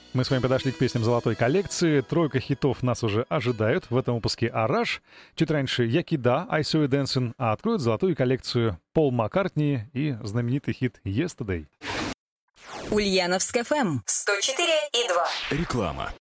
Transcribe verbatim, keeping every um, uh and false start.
Мы с вами подошли к песням золотой коллекции. Тройка хитов нас уже ожидают. В этом выпуске «Араш». Чуть раньше «Якида», «I Saw You Dancing», а откроют золотую коллекцию Пол Маккартни и знаменитый хит «Yesterday». Ульяновск эф эм сто четыре и два. Реклама.